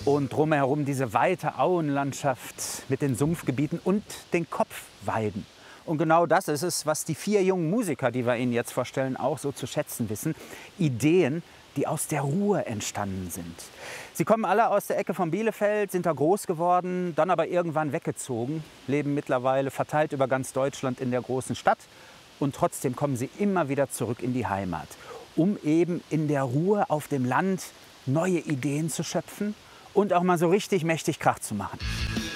und drumherum diese weite Auenlandschaft mit den Sumpfgebieten und den Kopfweiden. Und genau das ist es, was die 4 jungen Musiker, die wir Ihnen jetzt vorstellen, auch so zu schätzen wissen. Ideen, die aus der Ruhe entstanden sind. Sie kommen alle aus der Ecke von Bielefeld, sind da groß geworden, dann aber irgendwann weggezogen, leben mittlerweile verteilt über ganz Deutschland in der großen Stadt. Und trotzdem kommen sie immer wieder zurück in die Heimat, um eben in der Ruhe auf dem Land neue Ideen zu schöpfen und auch mal so richtig mächtig Krach zu machen.